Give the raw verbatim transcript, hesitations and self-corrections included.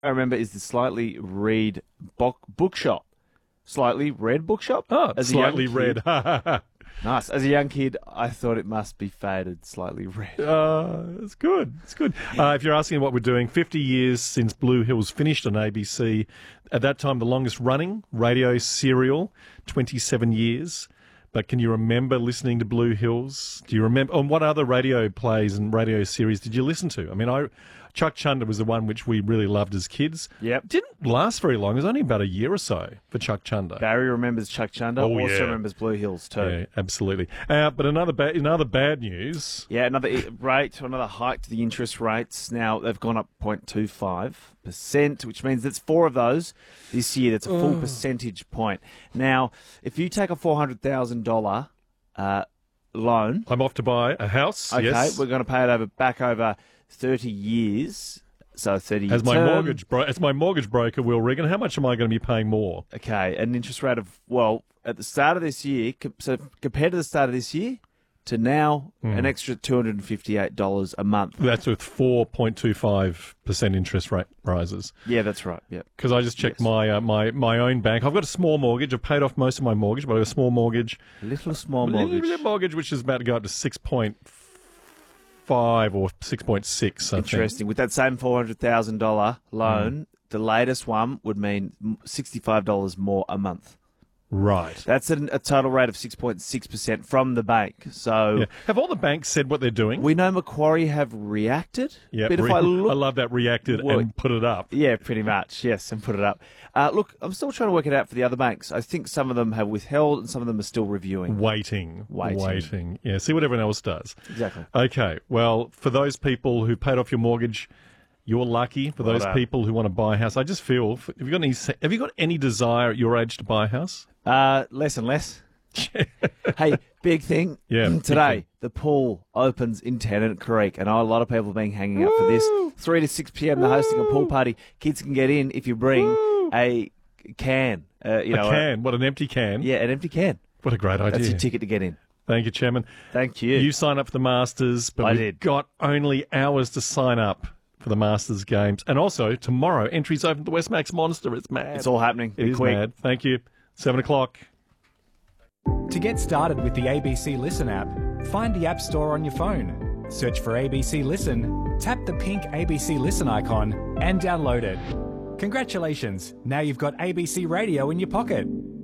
I remember is the Slightly Read bo- bookshop. Slightly Red bookshop? Oh, As a slightly young red. kid- Nice. As a young kid, I thought it must be faded, slightly red. Uh, it's good. It's good. Uh, if you're asking what we're doing, fifty years since Blue Hills finished on A B C. At that time, the longest running radio serial, twenty-seven years. But can you remember listening to Blue Hills? Do you remember? And what other radio plays and radio series did you listen to? I mean, I Chuck Chunder was the one which we really loved as kids. Yep. Didn't last very long. It was only about a year or so for Chuck Chunder. Barry remembers Chuck Chunder. Oh, also yeah. remembers Blue Hills too. Yeah, absolutely. Uh, but another ba- another bad news. Yeah, another i- rate, another hike to the interest rates. Now they've gone up zero point two five percent, which means that's four of those this year. That's a full percentage point. Now, if you take a four hundred thousand dollars uh, loan, I'm off to buy a house. okay, Yes. we're going to pay it over back over thirty years. So thirty years. As my mortgage bro- as my mortgage broker, Will Regan, how much am I going to be paying more? Okay, an interest rate of, well, at the start of this year, com- so compared to the start of this year to now, Hmm. an extra two hundred fifty-eight dollars a month. That's with four point two five percent interest rate rises. Yeah, that's right. Yeah. Because I just checked Yes. my uh, my my own bank. I've got a small mortgage. I've paid off most of my mortgage, but I've got a small mortgage. Little small Little mortgage. bit mortgage, which is about to go up to six point five or six point six. Interesting. With that same four hundred thousand dollars loan, the latest one would mean sixty-five dollars more a month. Right. That's an, a total rate of six point six percent from the bank. So Yeah. Have all the banks said what they're doing? we know Macquarie have reacted. Yeah. But if re- I look, I love that reacted Well, and put it up. yeah, pretty much. Yes, and put it up. Uh, look, I'm still trying to work it out for the other banks. I think some of them have withheld and some of them are still reviewing. Waiting. Waiting. Waiting. Yeah. See what everyone else does. Exactly. Okay. Well, for those people who paid off your mortgage, you're lucky. For Well those done. people who want to buy a house, I just feel, have you got any, have you got any desire at your age to buy a house? Uh, less and less. Hey, big thing Yeah, big today. thing. The pool opens in Tennant Creek. I know a lot of people have been hanging out for this. three to six p.m. they're hosting a pool party. Kids can get in if you bring a can. Uh, you A know, can. What, an empty can? yeah, an empty can. What a great idea. That's your ticket to get in. Thank you, Chairman. Thank you. You sign up for the Masters, but I we've did. got only hours to sign up for the Masters games. And also, tomorrow, entries open to Westmax Monster. It's mad. It's all happening. It Be is quick. mad. Thank you. Seven o'clock. To get started with the A B C Listen app, find the App Store on your phone. Search for A B C Listen, tap the pink A B C Listen icon, and download it. Congratulations! Now you've got A B C Radio in your pocket.